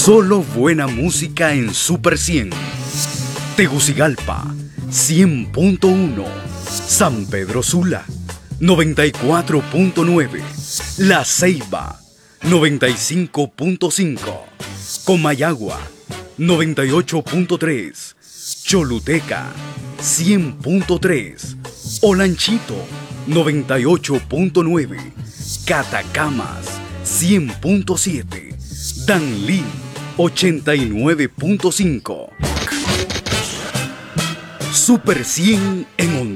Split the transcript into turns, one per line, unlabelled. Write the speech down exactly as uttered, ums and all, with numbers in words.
Solo buena música en Super cien. Tegucigalpa, cien punto uno. San Pedro Sula, noventa y cuatro punto nueve. La Ceiba, noventa y cinco punto cinco. Comayagua, noventa y ocho punto tres. Choluteca, cien punto tres. Olanchito, noventa y ocho punto nueve. Catacamas, cien punto siete. Danlí, ochenta y nueve punto cinco. Super cien en Honduras.